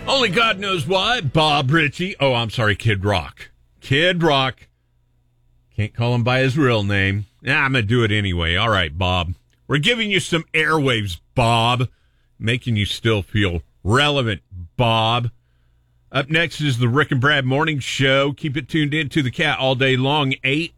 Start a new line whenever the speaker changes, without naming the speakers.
Only God knows why. Bob Ritchie. Oh, I'm sorry, Kid Rock. Kid Rock. Can't call him by his real name. I'm going to do it anyway. All right, Bob. We're giving you some airwaves, Bob. Making you still feel relevant, Bob. Up next is the Rick and Brad Morning Show. Keep it tuned in to the Cat all day long. 8